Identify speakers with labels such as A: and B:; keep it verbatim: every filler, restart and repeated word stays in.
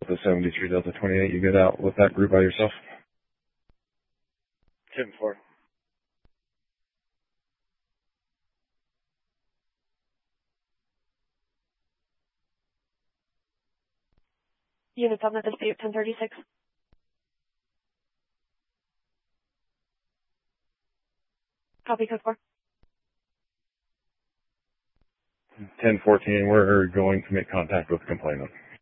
A: The seventy-three Delta twenty-eight, you get out with that group by yourself?
B: ten four.
C: Units on the dispute, ten thirty-six. Copy, code four.
A: ten fourteen, we're going to make contact with the complainant.